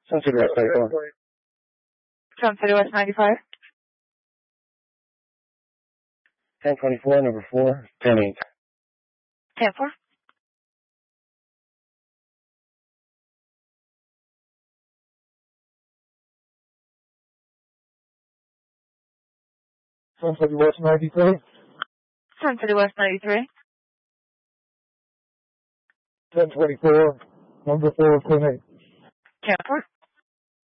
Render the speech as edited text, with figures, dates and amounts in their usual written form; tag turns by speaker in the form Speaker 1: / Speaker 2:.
Speaker 1: Sun City West 94.
Speaker 2: Sun City West 95.
Speaker 1: 1024, number 4, 10-8.
Speaker 2: 10-4.
Speaker 3: Sun City West 93.
Speaker 2: Sun City West 93.
Speaker 3: 1024, number 4, 10-8.
Speaker 2: 10-4.